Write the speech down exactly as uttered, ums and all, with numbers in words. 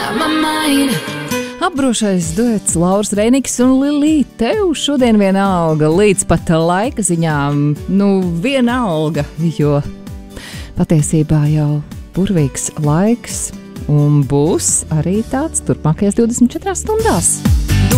Apbrošais duets Lauris Reiniks un Lilī, tev šodien vienalga, līdz pat laika ziņām, nu vienalga, jo patiesībā jau burvīgs laiks un būs arī tāds turpmākajās divdesmit četrās stundās.